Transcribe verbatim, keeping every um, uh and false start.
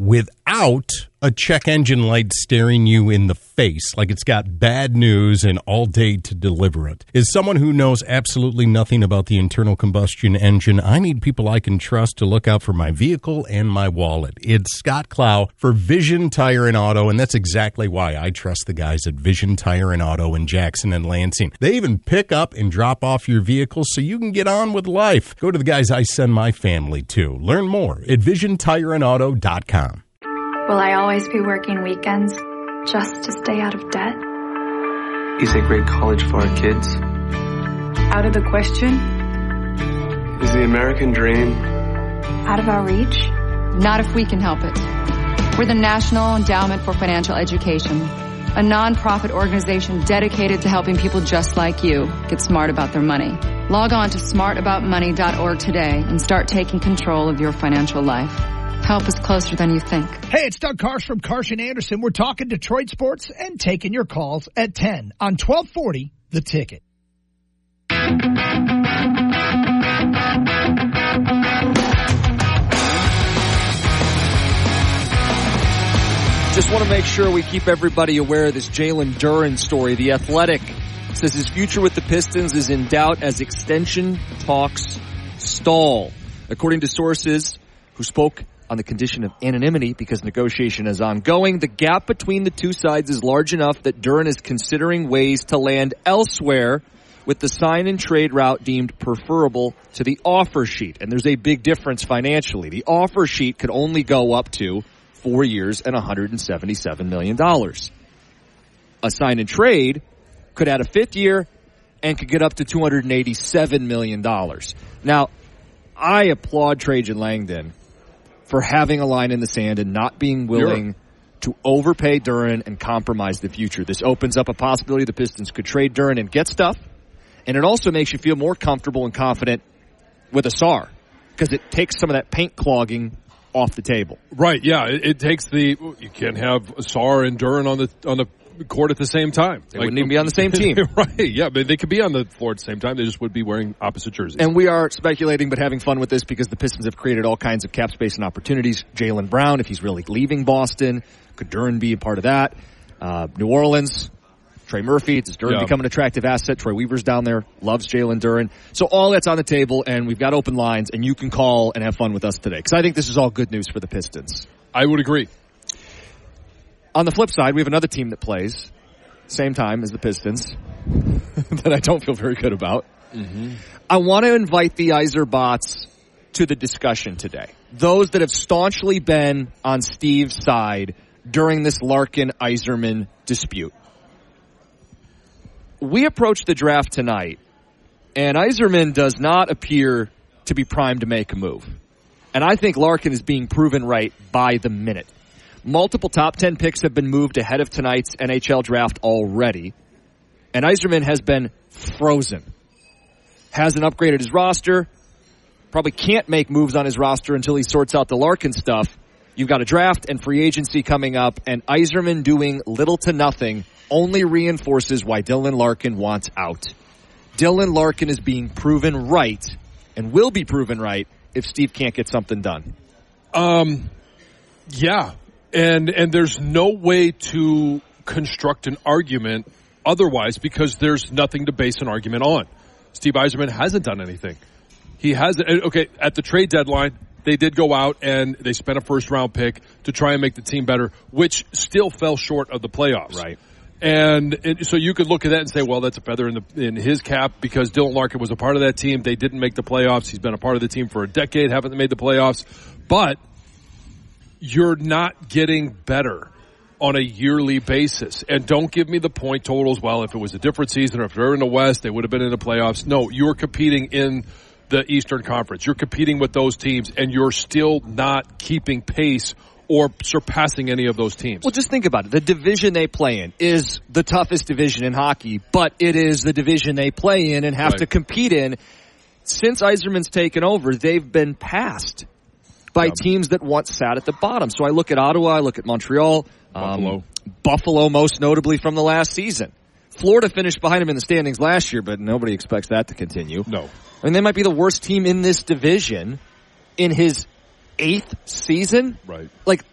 without a check engine light staring you in the face like it's got bad news and all day to deliver it. As someone who knows absolutely nothing about the internal combustion engine, I need people I can trust to look out for my vehicle and my wallet. It's Scott Clow for Vision Tire and Auto, and that's exactly why I trust the guys at Vision Tire and Auto in Jackson and Lansing. They even pick up and drop off your vehicle so you can get on with life. Go to the guys I send my family to. Learn more at vision tire and auto dot com. Will I always be working weekends just to stay out of debt? Is a great college for our kids? Out of the question? Is the American dream Out of our reach? Not if we can help it. We're the National Endowment for Financial Education, a nonprofit organization dedicated to helping people just like you get smart about their money. Log on to smart about money dot org today and start taking control of your financial life. Help is closer than you think. Hey, it's Doug Karsh from Karsh and Anderson. We're talking Detroit sports and taking your calls at ten on twelve forty The Ticket. Just want to make sure we keep everybody aware of this Jalen Duren story. The Athletic says his future with the Pistons is in doubt as extension talks stall. According to sources who spoke on the condition of anonymity because negotiation is ongoing, the gap between the two sides is large enough that Duren is considering ways to land elsewhere with the sign and trade route deemed preferable to the offer sheet. And there's a big difference financially. The offer sheet could only go up to four years and one hundred seventy-seven million dollars. A sign and trade could add a fifth year and could get up to two hundred eighty-seven million dollars. Now, I applaud Trajan Langdon for having a line in the sand and not being willing You're... to overpay Duren and compromise the future. This opens up a possibility the Pistons could trade Duren and get stuff, and it also makes you feel more comfortable and confident with Ausar because it takes some of that paint clogging off the table. Right, yeah. It, it takes the – you can't have Ausar and Duren on the on the court at the same time. They like, wouldn't even be on the same team. Right, yeah, but they could be on the floor at the same time. They just would be wearing opposite jerseys. And we are speculating but having fun with this because the Pistons have created all kinds of cap space and opportunities. Jaylen Brown, if he's really leaving Boston, could Duren be a part of that? Uh, New Orleans, Trey Murphy, does Duren yeah. become an attractive asset? Troy Weaver's down there, loves Jalen Duren. So all that's on the table, and we've got open lines, and you can call and have fun with us today because I think this is all good news for the Pistons. I would agree. On the flip side, we have another team that plays same time as the Pistons that I don't feel very good about. Mm-hmm. I want to invite the Yzerbots to the discussion today. Those that have staunchly been on Steve's side during this Larkin-Yzerman dispute. We approach the draft tonight, and Yzerman does not appear to be primed to make a move. And I think Larkin is being proven right by the minute. Multiple top ten picks have been moved ahead of tonight's N H L draft already. And Yzerman has been frozen. Hasn't upgraded his roster. Probably can't make moves on his roster until he sorts out the Larkin stuff. You've got a draft and free agency coming up, and Yzerman doing little to nothing only reinforces why Dylan Larkin wants out. Dylan Larkin is being proven right and will be proven right if Steve can't get something done. Um, yeah. And and there's no way to construct an argument otherwise because there's nothing to base an argument on. Steve Yzerman hasn't done anything. He hasn't. Okay, at the trade deadline, they did go out and they spent a first-round pick to try and make the team better, which still fell short of the playoffs. Right. And it, so you could look at that and say, well, that's a feather in, the, in his cap because Dylan Larkin was a part of that team. They didn't make the playoffs. He's been a part of the team for a decade, haven't made the playoffs. But you're not getting better on a yearly basis. And don't give me the point totals. Well, if it was a different season or if they were in the West, they would have been in the playoffs. No, you're competing in the Eastern Conference. You're competing with those teams, and you're still not keeping pace or surpassing any of those teams. Well, just think about it. The division they play in is the toughest division in hockey, but it is the division they play in and have right. to compete in. Since Yzerman's taken over, they've been passed by yep. teams that once sat at the bottom. So I look at Ottawa, I look at Montreal, Buffalo. Um, Buffalo most notably from the last season. Florida finished behind him in the standings last year, but nobody expects that to continue. No. I mean, they might be the worst team in this division in his eighth season. Right. Like,